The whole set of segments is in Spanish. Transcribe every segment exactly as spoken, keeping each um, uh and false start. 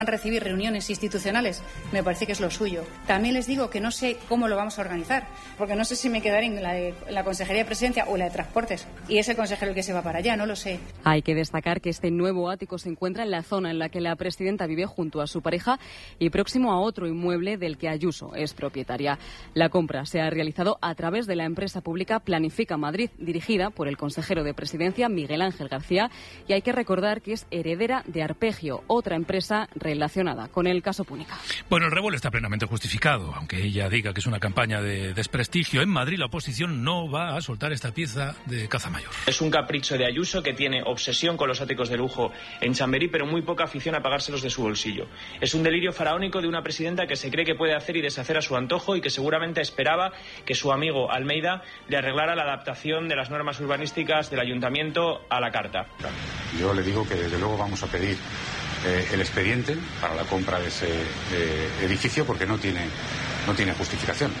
recibir reuniones institucionales, me parece que es lo suyo. También les digo que no sé cómo lo vamos a organizar, porque no sé si me quedaré en la, de, en la Consejería de Presidencia o en la de Transportes, y es el consejero el que se va para allá, no lo sé. Hay que destacar que este nuevo ático se encuentra en la zona en la que la presidenta vive junto a su pareja y próximo a otro inmueble del que Ayuso es propietaria. La compra se ha realizado a través de la empresa pública Planifica Madrid, dirigida por el consejero de Presidencia Miguel Ángel García, y hay que recordar que es heredera de Arpegio, otra empresa relacionada con el caso Púnica. Bueno, el revuelo está plenamente justificado, aunque ella diga que es una campaña de desprestigio. En Madrid la oposición no va a soltar esta pieza de caza mayor. Es un capricho de Ayuso, que tiene obsesión con los áticos de lujo en Chamberí, pero muy poca afición a pagárselos de su bolsillo. Es un delirio faraónico de una presidenta que se cree que puede hacer y deshacer a su antojo y que seguramente esperaba que su amigo Almeida le arreglara la adaptación de las normas urbanísticas del ayuntamiento a la carta. Yo le digo que desde luego vamos a pedir Eh, el expediente para la compra de ese eh, edificio porque no tiene, no tiene justificación.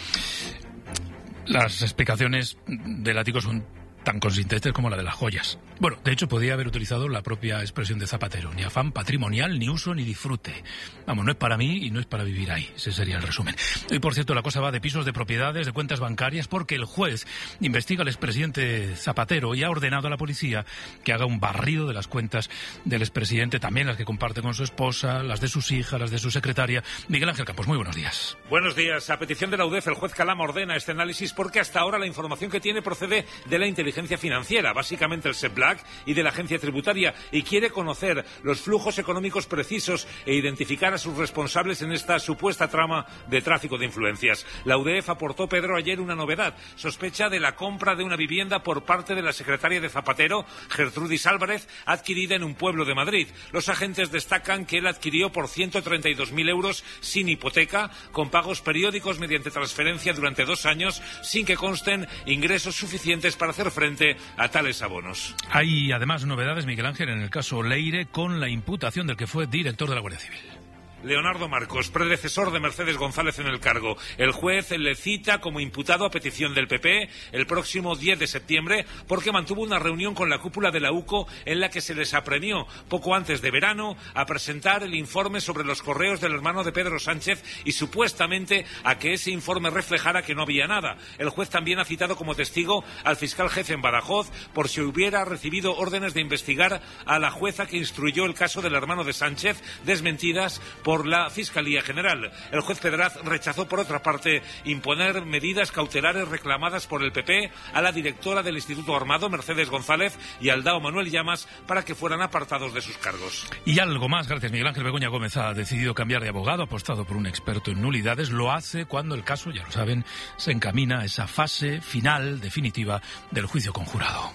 Las explicaciones del ático son tan consistentes como la de las joyas. Bueno, de hecho podía haber utilizado la propia expresión de Zapatero: ni afán patrimonial, ni uso, ni disfrute. Vamos, no es para mí y no es para vivir ahí. Ese sería el resumen. Y por cierto, la cosa va de pisos, de propiedades, de cuentas bancarias, porque el juez investiga al expresidente Zapatero y ha ordenado a la policía que haga un barrido de las cuentas del expresidente, también las que comparte con su esposa, las de sus hijas, las de su secretaria. Miguel Ángel Campos, muy buenos días. Buenos días. A petición de la U D E F, el juez Calama ordena este análisis porque hasta ahora la información que tiene procede de la inteligencia financiera, básicamente el SEPLAC y de la agencia tributaria, y quiere conocer los flujos económicos precisos e identificar a sus responsables en esta supuesta trama de tráfico de influencias. La U D E F aportó, Pedro, ayer una novedad: sospecha de la compra de una vivienda por parte de la secretaria de Zapatero, Gertrudis Álvarez, adquirida en un pueblo de Madrid. Los agentes destacan que él adquirió por ciento treinta y dos mil euros sin hipoteca, con pagos periódicos mediante transferencia durante dos años, sin que consten ingresos suficientes para hacer frente a tales abonos. Hay además novedades, Miguel Ángel, en el caso Leire, con la imputación del que fue director de la Guardia Civil. Leonardo Marcos, predecesor de Mercedes González en el cargo. El juez le cita como imputado a petición del P P el próximo diez de septiembre porque mantuvo una reunión con la cúpula de la UCO en la que se les apremió poco antes de verano a presentar el informe sobre los correos del hermano de Pedro Sánchez y supuestamente a que ese informe reflejara que no había nada. El juez también ha citado como testigo al fiscal jefe en Badajoz por si hubiera recibido órdenes de investigar a la jueza que instruyó el caso del hermano de Sánchez, desmentidas por por la Fiscalía General. El juez Pedraz rechazó, por otra parte, imponer medidas cautelares reclamadas por el P P a la directora del Instituto Armado, Mercedes González, y al D A O, Manuel Llamas, para que fueran apartados de sus cargos. Y algo más, gracias Miguel Ángel. Begoña Gómez ha decidido cambiar de abogado, ha apostado por un experto en nulidades. Lo hace cuando el caso, ya lo saben, se encamina a esa fase final, definitiva, del juicio conjurado.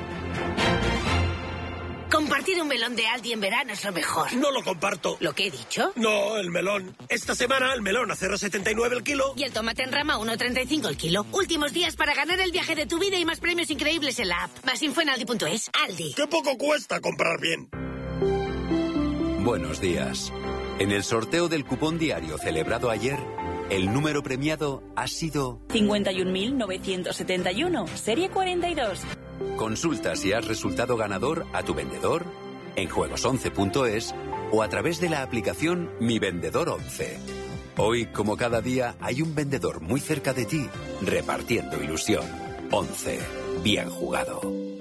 Compartir un melón de Aldi en verano es lo mejor. No lo comparto. ¿Lo que he dicho? No, el melón. Esta semana el melón a cero coma setenta y nueve el kilo. Y el tomate en rama a uno coma treinta y cinco el kilo. Últimos días para ganar el viaje de tu vida y más premios increíbles en la app. Más info en aldi punto es. Aldi. ¡Qué poco cuesta comprar bien! Buenos días. En el sorteo del cupón diario celebrado ayer, el número premiado ha sido cincuenta y un mil novecientos setenta y uno, serie cuarenta y dos. Consulta si has resultado ganador a tu vendedor, en juegos once punto es o a través de la aplicación Mi Vendedor once. Hoy, como cada día, hay un vendedor muy cerca de ti, repartiendo ilusión. once. Bien jugado.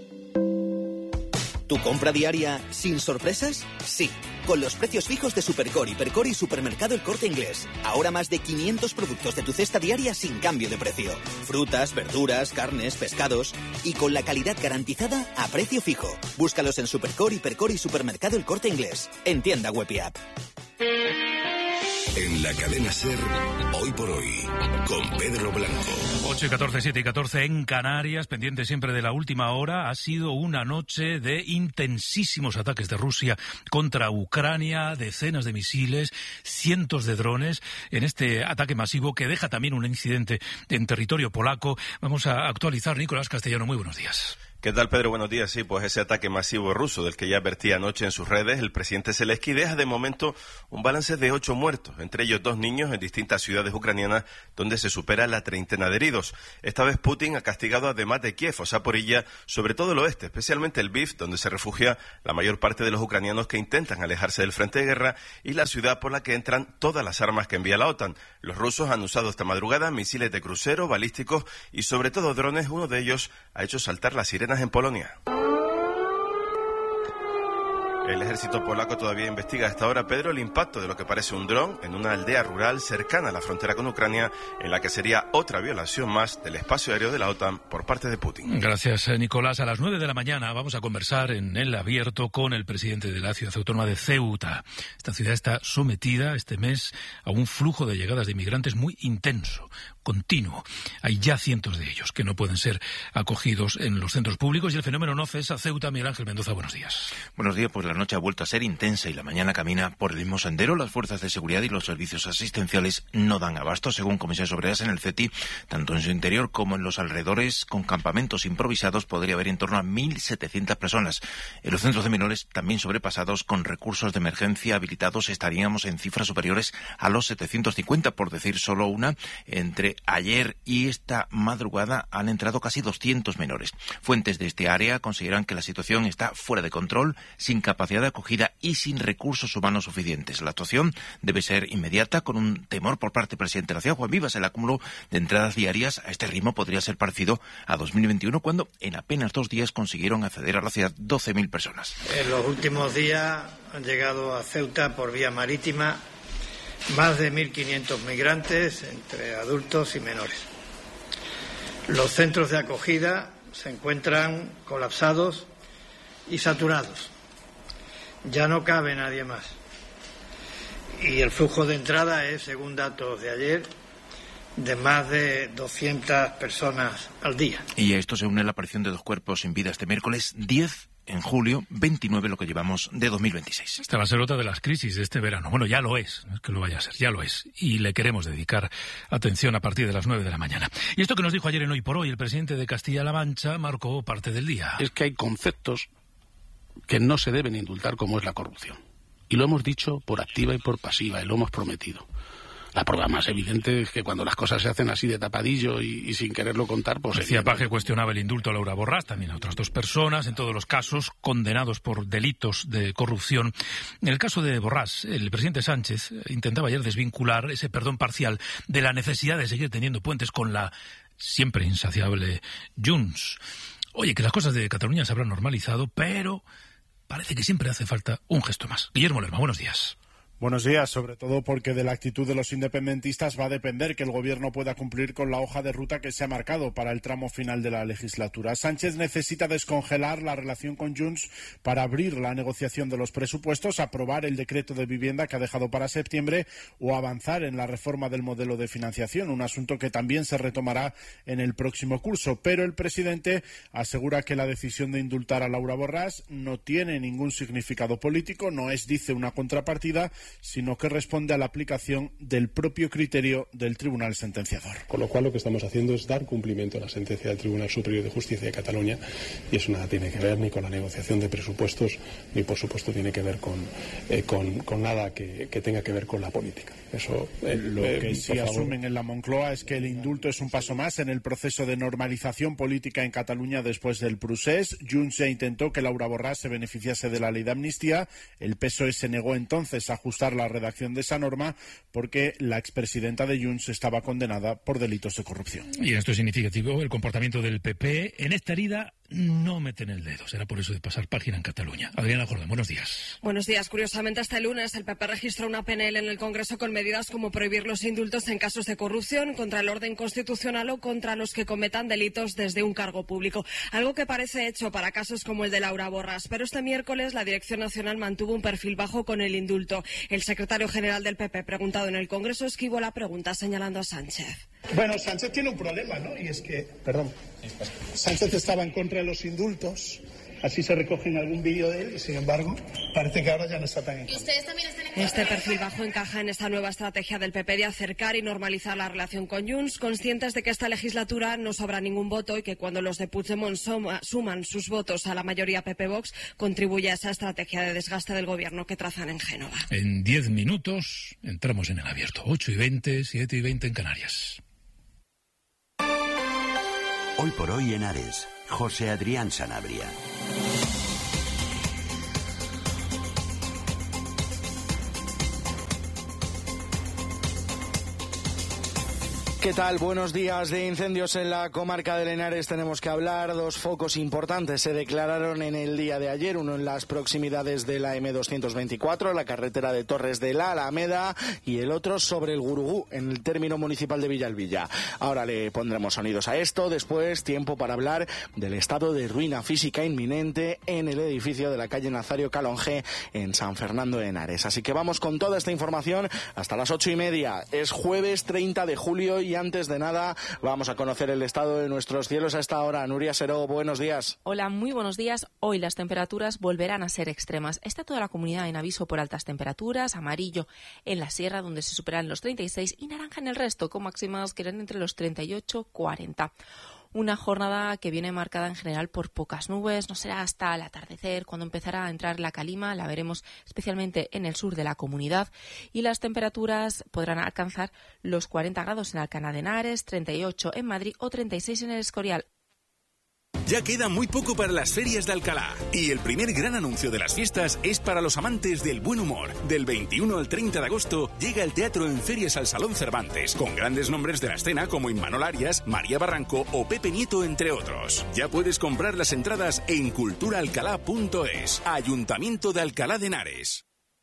¿Tu compra diaria sin sorpresas? Sí, con los precios fijos de Supercore, Hipercore y Supermercado El Corte Inglés. Ahora más de quinientos productos de tu cesta diaria sin cambio de precio. Frutas, verduras, carnes, pescados y con la calidad garantizada a precio fijo. Búscalos en Supercore, Hipercore y Supermercado El Corte Inglés. En tienda web y app. En la cadena SER, hoy por hoy, con Pedro Blanco. ocho y catorce, siete y catorce en Canarias, pendiente siempre de la última hora. Ha sido una noche de intensísimos ataques de Rusia contra Ucrania, decenas de misiles, cientos de drones en este ataque masivo que deja también un incidente en territorio polaco. Vamos a actualizar. Nicolás Castellano, muy buenos días. ¿Qué tal, Pedro? Buenos días. Sí, pues ese ataque masivo ruso del que ya advertía anoche en sus redes el presidente Zelensky deja de momento un balance de ocho muertos, entre ellos dos niños en distintas ciudades ucranianas donde se supera la treintena de heridos. Esta vez Putin ha castigado además de Kiev o Zaporilla, sobre todo el oeste, especialmente el Lviv, donde se refugia la mayor parte de los ucranianos que intentan alejarse del frente de guerra, y la ciudad por la que entran todas las armas que envía la OTAN. Los rusos han usado esta madrugada misiles de crucero, balísticos y sobre todo drones. Uno de ellos ha hecho saltar las sirenas en Polonia. El ejército polaco todavía investiga a esta hora, Pedro, el impacto de lo que parece un dron en una aldea rural cercana a la frontera con Ucrania, en la que sería otra violación más del espacio aéreo de la OTAN por parte de Putin. Gracias, Nicolás. A las nueve de la mañana vamos a conversar en el abierto con el presidente de la ciudad autónoma de Ceuta. Esta ciudad está sometida este mes a un flujo de llegadas de inmigrantes muy intenso, continuo. Hay ya cientos de ellos que no pueden ser acogidos en los centros públicos y el fenómeno no cesa. Ceuta, Miguel Ángel Mendoza, buenos días. Buenos días. Pues la noche ha vuelto a ser intensa y la mañana camina por el mismo sendero. Las fuerzas de seguridad y los servicios asistenciales no dan abasto, según comisiones obreras en el C E T I. Tanto en su interior como en los alrededores, con campamentos improvisados, podría haber en torno a mil setecientas personas. En los centros de menores, también sobrepasados, con recursos de emergencia habilitados, estaríamos en cifras superiores a los setecientos cincuenta, por decir solo una. Entre ayer y esta madrugada han entrado casi doscientos menores. Fuentes de este área consideran que la situación está fuera de control, sin capacidad de acogida y sin recursos humanos suficientes. La actuación debe ser inmediata, con un temor por parte del presidente de la ciudad, Juan Vivas. El acúmulo de entradas diarias a este ritmo podría ser parecido a dos mil veintiuno, cuando en apenas dos días consiguieron acceder a la ciudad doce mil personas. En los últimos días han llegado a Ceuta por vía marítima más de mil quinientos migrantes, entre adultos y menores. Los centros de acogida se encuentran colapsados y saturados. Ya no cabe nadie más. Y el flujo de entrada es, según datos de ayer, de más de doscientas personas al día. Y a esto se une la aparición de dos cuerpos sin vida este miércoles diez en julio, veintinueve lo que llevamos de dos mil veintiséis. Esta va a ser otra de las crisis de este verano. Bueno, ya lo es, no es que lo vaya a ser, ya lo es. Y le queremos dedicar atención a partir de las nueve de la mañana. Y esto que nos dijo ayer en Hoy por Hoy el presidente de Castilla-La Mancha marcó parte del día. Es que hay conceptos que no se deben indultar, como es la corrupción. Y lo hemos dicho por activa y por pasiva, y lo hemos prometido. La prueba más evidente es que cuando las cosas se hacen así de tapadillo y, y sin quererlo contar, pues... Decía Paje cuestionaba el indulto a Laura Borràs, también a otras dos personas, en todos los casos condenados por delitos de corrupción. En el caso de Borràs, el presidente Sánchez intentaba ayer desvincular ese perdón parcial de la necesidad de seguir teniendo puentes con la siempre insaciable Junts. Oye, que las cosas de Cataluña se habrán normalizado, pero parece que siempre hace falta un gesto más. Guillermo Lerma, buenos días. Buenos días, sobre todo porque de la actitud de los independentistas va a depender que el gobierno pueda cumplir con la hoja de ruta que se ha marcado para el tramo final de la legislatura. Sánchez necesita descongelar la relación con Junts para abrir la negociación de los presupuestos, aprobar el decreto de vivienda que ha dejado para septiembre o avanzar en la reforma del modelo de financiación, un asunto que también se retomará en el próximo curso. Pero el presidente asegura que la decisión de indultar a Laura Borràs no tiene ningún significado político, no es, dice, una contrapartida, sino que responde a la aplicación del propio criterio del Tribunal Sentenciador. Con lo cual lo que estamos haciendo es dar cumplimiento a la sentencia del Tribunal Superior de Justicia de Cataluña, y eso nada tiene que ver ni con la negociación de presupuestos, ni por supuesto tiene que ver con, eh, con, con nada que, que tenga que ver con la política. Eso, eh, lo que eh, sí asumen en la Moncloa es que el indulto es un paso más en el proceso de normalización política en Cataluña después del procés. Junts ya intentó que Laura Borràs se beneficiase de la ley de amnistía. El P S O E se negó entonces a ajustar la redacción de esa norma porque la expresidenta de Junts estaba condenada por delitos de corrupción. Y esto es significativo, el comportamiento del P P. En esta herida no meten el dedo. Será por eso de pasar página en Cataluña. Adriana Jordán, buenos días. Buenos días. Curiosamente, este lunes el P P registró una P N L en el Congreso con medidas como prohibir los indultos en casos de corrupción, contra el orden constitucional o contra los que cometan delitos desde un cargo público. Algo que parece hecho para casos como el de Laura Borràs. Pero este miércoles la Dirección Nacional mantuvo un perfil bajo con el indulto. El secretario general del P P, preguntado en el Congreso, esquivó la pregunta señalando a Sánchez. Bueno, Sánchez tiene un problema, ¿no? Y es que, perdón, Sánchez estaba en contra de los indultos Así se recoge en algún vídeo de él y, sin embargo, parece que ahora ya no está tan en contra. Este perfil bajo encaja en esta nueva estrategia del P P de acercar y normalizar la relación con Junts, conscientes de que esta legislatura no sobra ningún voto y que cuando los de Puigdemont suma, suman sus votos a la mayoría P P-Vox, contribuye a esa estrategia de desgaste del gobierno que trazan en Génova. En diez minutos entramos en el abierto. ocho y veinte, siete y veinte en Canarias. Hoy por hoy en Ares, José Adrián Sanabria. ¿Qué tal? Buenos días. De incendios en la comarca de Henares tenemos que hablar. Dos focos importantes se declararon en el día de ayer, uno en las proximidades de la eme doscientos veinticuatro, la carretera de Torres de la Alameda, y el otro sobre el Gurugú, en el término municipal de Villalbilla. Ahora le pondremos sonidos a esto, después tiempo para hablar del estado de ruina física inminente en el edificio de la calle Nazario Calonge en San Fernando de Henares. Así que vamos con toda esta información hasta las ocho y media. Es jueves treinta de julio y antes de nada vamos a conocer el estado de nuestros cielos a esta hora. Nuria Seró, buenos días. Hola, muy buenos días. Hoy las temperaturas volverán a ser extremas. Está toda la comunidad en aviso por altas temperaturas, amarillo en la sierra donde se superan los treinta y seis y naranja en el resto, con máximas que irán entre los treinta y ocho y cuarenta. Una jornada que viene marcada en general por pocas nubes, no será hasta el atardecer cuando empezará a entrar la calima, la veremos especialmente en el sur de la comunidad, y las temperaturas podrán alcanzar los cuarenta grados en Alcalá de Henares, treinta y ocho en Madrid o treinta y seis en el Escorial. Ya queda muy poco para las ferias de Alcalá y el primer gran anuncio de las fiestas es para los amantes del buen humor. Del veintiuno al treinta de agosto llega el teatro en ferias al Salón Cervantes, con grandes nombres de la escena como Imanol Arias, María Barranco o Pepe Nieto, entre otros. Ya puedes comprar las entradas en cultura alcalá punto es. Ayuntamiento de Alcalá de Henares.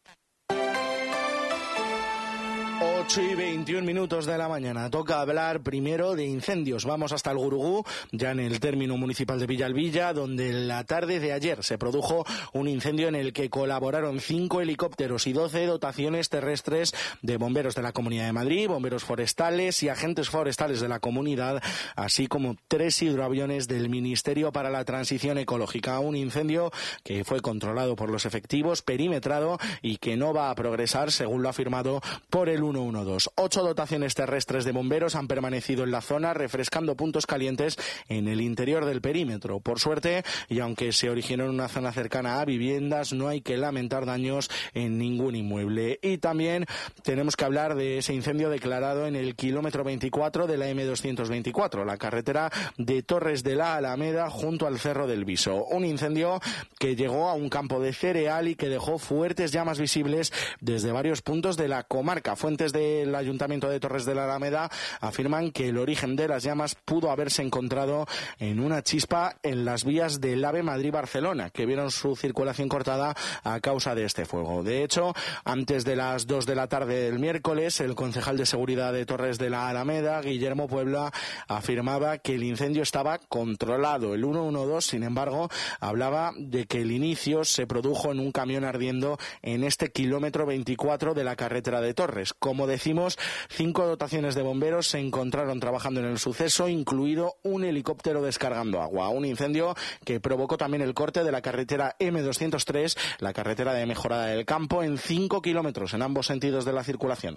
ocho y veintiún minutos de la mañana. Toca hablar primero de incendios. Vamos hasta el Gurugú, ya en el término municipal de Villalbilla, donde en la tarde de ayer se produjo un incendio en el que colaboraron cinco helicópteros y doce dotaciones terrestres de bomberos de la Comunidad de Madrid, bomberos forestales y agentes forestales de la comunidad, así como tres hidroaviones del Ministerio para la Transición Ecológica. Un incendio que fue controlado por los efectivos, perimetrado y que no va a progresar, según lo ha afirmado por el uno uno dos. Ocho dotaciones terrestres de bomberos han permanecido en la zona refrescando puntos calientes en el interior del perímetro. Por suerte, y aunque se originó en una zona cercana a viviendas, no hay que lamentar daños en ningún inmueble. Y también tenemos que hablar de ese incendio declarado en el kilómetro veinticuatro de la eme doscientos veinticuatro, la carretera de Torres de la Alameda junto al Cerro del Viso. Un incendio que llegó a un campo de cereal y que dejó fuertes llamas visibles desde varios puntos de la comarca. Fuentes del Ayuntamiento de Torres de la Alameda afirman que el origen de las llamas pudo haberse encontrado en una chispa en las vías del AVE Madrid-Barcelona, que vieron su circulación cortada a causa de este fuego. De hecho, antes de las dos de la tarde del miércoles, el concejal de seguridad de Torres de la Alameda, Guillermo Puebla, afirmaba que el incendio estaba controlado. El uno uno dos, sin embargo, hablaba de que el inicio se produjo en un camión ardiendo en este kilómetro veinticuatro de la carretera de Torres. Como decimos, cinco dotaciones de bomberos se encontraron trabajando en el suceso, incluido un helicóptero descargando agua. Un incendio que provocó también el corte de la carretera eme doscientos tres, la carretera de Mejorada del Campo, en cinco kilómetros en ambos sentidos de la circulación.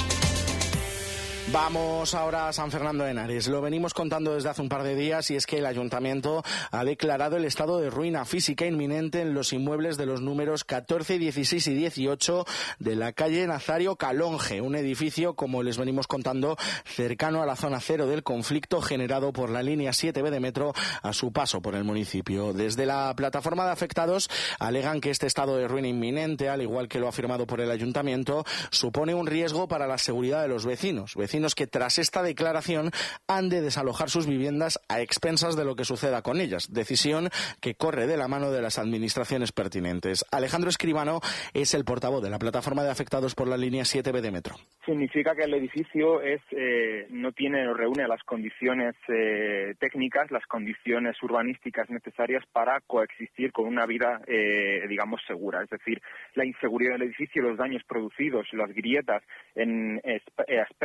Vamos ahora a San Fernando de Henares. Lo venimos contando desde hace un par de días y es que el Ayuntamiento ha declarado el estado de ruina física inminente en los inmuebles de los números catorce, dieciséis y dieciocho de la calle Nazario Calonge, un edificio, como les venimos contando, cercano a la zona cero del conflicto generado por la línea siete be de metro a su paso por el municipio. Desde la plataforma de afectados alegan que este estado de ruina inminente, al igual que lo afirmado por el Ayuntamiento, supone un riesgo para la seguridad de los vecinos. Vecinos que tras esta declaración han de desalojar sus viviendas a expensas de lo que suceda con ellas, decisión que corre de la mano de las administraciones pertinentes. Alejandro Escribano es el portavoz de la plataforma de afectados por la línea siete be de metro. Significa que el edificio es eh, no tiene o reúne las condiciones eh, técnicas, las condiciones urbanísticas necesarias para coexistir con una vida, eh, digamos, segura. Es decir, la inseguridad del edificio, los daños producidos, las grietas en aspectos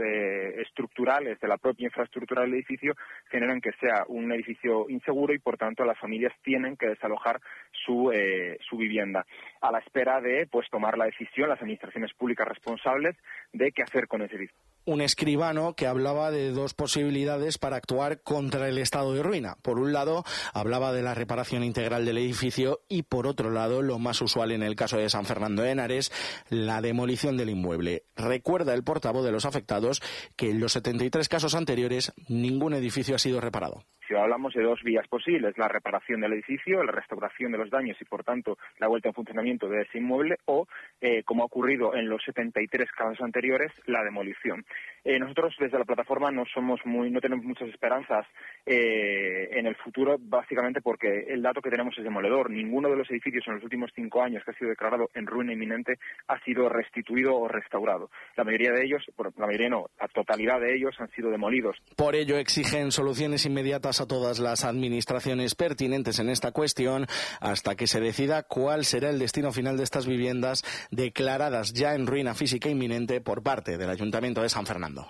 eh, estructurales de la propia infraestructura del edificio generan que sea un edificio inseguro y, por tanto, las familias tienen que desalojar su, eh, su vivienda, a la espera de pues tomar la decisión, las administraciones públicas responsables, de qué hacer con ese edificio. Un escribano que hablaba de dos posibilidades para actuar contra el estado de ruina. Por un lado, hablaba de la reparación integral del edificio y, por otro lado, lo más usual en el caso de San Fernando de Henares, la demolición del inmueble. Recuerda el portavoz de los afectados que en los setenta y tres casos anteriores ningún edificio ha sido reparado. Si hablamos de dos vías posibles, la reparación del edificio, la restauración de los daños y, por tanto, la vuelta en funcionamiento de ese inmueble, o, eh, como ha ocurrido en los setenta y tres casos anteriores, la demolición. Eh, nosotros, desde la plataforma, no somos muy, no tenemos muchas esperanzas eh, en el futuro, básicamente porque el dato que tenemos es demoledor. Ninguno de los edificios en los últimos cinco años que ha sido declarado en ruina inminente ha sido restituido o restaurado. La mayoría de ellos, bueno, la mayoría no, la totalidad de ellos han sido demolidos. Por ello, exigen soluciones inmediatas a todas las administraciones pertinentes en esta cuestión hasta que se decida cuál será el destino final de estas viviendas declaradas ya en ruina física inminente por parte del Ayuntamiento de San Fernando.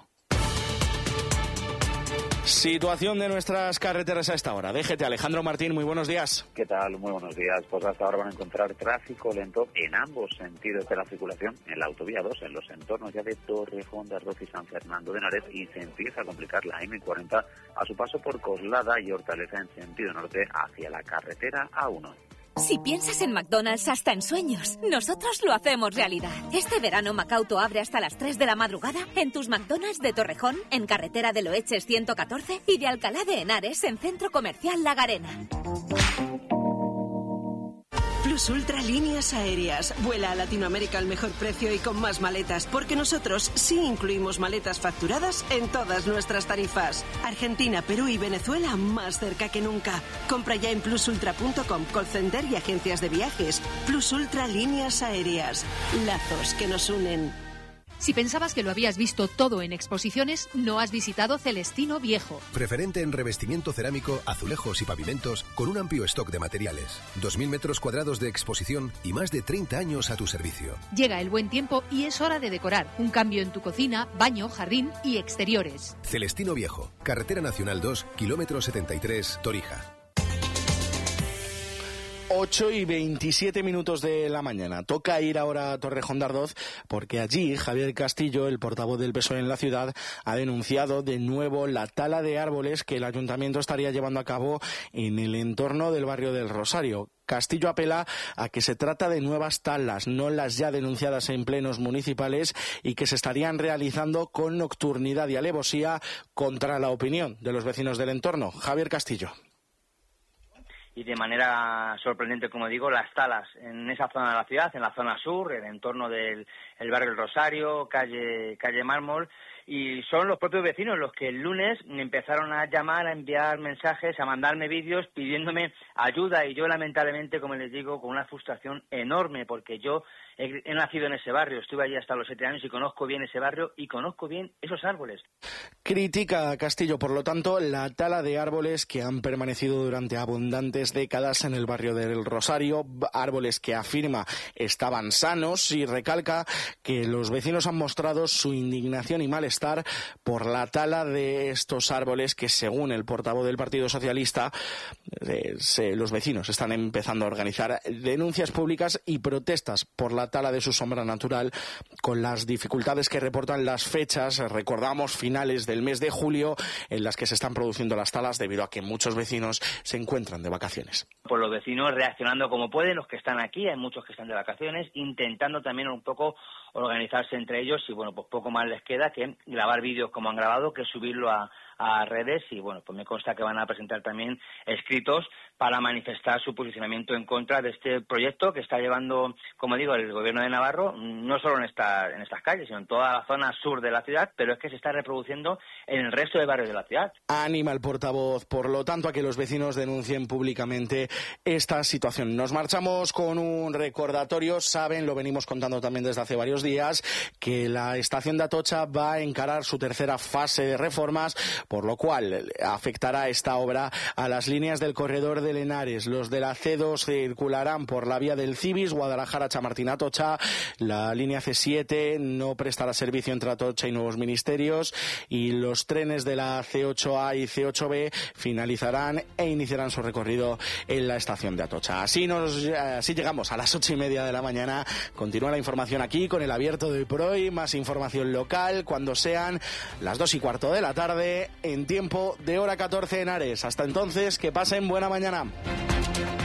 Situación de nuestras carreteras a esta hora. D G T, Alejandro Martín, muy buenos días. ¿Qué tal? Muy buenos días. Pues hasta ahora van a encontrar tráfico lento en ambos sentidos de la circulación. En la autovía dos, en los entornos ya de Torrejón de Ardoz y San Fernando de Henares, y se empieza a complicar la eme cuarenta a su paso por Coslada y Hortaleza en sentido norte hacia la carretera A uno. Si piensas en McDonald's hasta en sueños, nosotros lo hacemos realidad. Este verano Macauto abre hasta las tres de la madrugada en tus McDonald's de Torrejón, en carretera de Loeches ciento catorce, y de Alcalá de Henares en Centro Comercial La Garena. Plus Ultra Líneas Aéreas. Vuela a Latinoamérica al mejor precio y con más maletas, porque nosotros sí incluimos maletas facturadas en todas nuestras tarifas. Argentina, Perú y Venezuela más cerca que nunca. Compra ya en plus ultra punto com, call center y agencias de viajes. Plus Ultra Líneas Aéreas. Lazos que nos unen. Si pensabas que lo habías visto todo en exposiciones, no has visitado Celestino Viejo. Preferente en revestimiento cerámico, azulejos y pavimentos, con un amplio stock de materiales. dos mil metros cuadrados de exposición y más de treinta años a tu servicio. Llega el buen tiempo y es hora de decorar. Un cambio en tu cocina, baño, jardín y exteriores. Celestino Viejo, Carretera Nacional dos, kilómetro setenta y tres, Torija. ocho y veintisiete minutos de la mañana. Toca ir ahora a Torrejón de Ardoz porque allí Javier Castillo, el portavoz del P S O E en la ciudad, ha denunciado de nuevo la tala de árboles que el ayuntamiento estaría llevando a cabo en el entorno del barrio del Rosario. Castillo apela a que se trata de nuevas talas, no las ya denunciadas en plenos municipales, y que se estarían realizando con nocturnidad y alevosía contra la opinión de los vecinos del entorno. Javier Castillo. Y de manera sorprendente, como digo, las talas en esa zona de la ciudad, en la zona sur, el entorno del el barrio del Rosario, calle calle Mármol, y son los propios vecinos los que el lunes me empezaron a llamar, a enviar mensajes, a mandarme vídeos pidiéndome ayuda, y yo lamentablemente, como les digo, con una frustración enorme, porque yo he, he nacido en ese barrio, estuve allí hasta los siete años y conozco bien ese barrio y conozco bien esos árboles. Critica a Castillo, por lo tanto, la tala de árboles que han permanecido durante abundantes décadas en el barrio del Rosario, árboles que afirma estaban sanos, y recalca que los vecinos han mostrado su indignación y malestar por la tala de estos árboles que, según el portavoz del Partido Socialista, eh, se, los vecinos están empezando a organizar denuncias públicas y protestas por la tala de su sombra natural, con las dificultades que reportan las fechas, recordamos finales del mes de julio, en las que se están produciendo las talas debido a que muchos vecinos se encuentran de vacaciones. Por los vecinos reaccionando como pueden, los que están aquí, hay muchos que están de vacaciones, intentando también un poco organizarse entre ellos, y bueno, pues poco más les queda que grabar vídeos como han grabado, que subirlo a, a redes, y bueno, pues me consta que van a presentar también escritos para manifestar su posicionamiento en contra de este proyecto que está llevando, como digo, el gobierno de Navarro, no solo en esta, en estas calles, sino en toda la zona sur de la ciudad, pero es que se está reproduciendo en el resto de barrios de la ciudad. Anima el portavoz, por lo tanto, a que los vecinos denuncien públicamente esta situación. Nos marchamos con un recordatorio. Saben, lo venimos contando también desde hace varios días, que la estación de Atocha va a encarar su tercera fase de reformas, por lo cual afectará esta obra a las líneas del corredor del Henares. Los de la C dos circularán por la vía del Cibis, Guadalajara-Chamartín Atocha. La línea C siete no prestará servicio entre Atocha y Nuevos Ministerios, y los trenes de la C ocho A y C ocho B finalizarán e iniciarán su recorrido en la estación de Atocha. Así, nos, así llegamos a las ocho y media de la mañana. Continúa la información aquí con el Abierto de hoy por hoy. Más información local cuando sean las dos y cuarto de la tarde en tiempo de hora catorce en Ares. Hasta entonces, que pasen buena mañana.